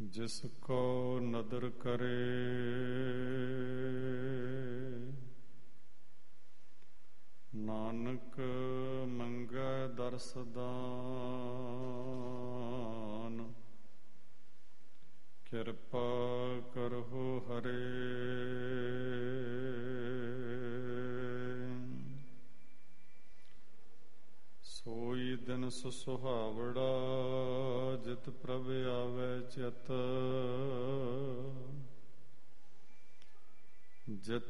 ਜਿਸ ਕੋ ਨਦਰ ਕਰੇ ਨਾਨਕ ਮੰਗੈ ਦਰਸ ਦਾਨ। ਕਿਰਪਾ ਕਰਹੁ ਹਰੇ ਸੋਈ ਦਿਨ ਸੁਹਾਵੜਾ ਜਿਤ ਪ੍ਰਭ ਆਵੈ ਚਿਤ। ਜਿਤ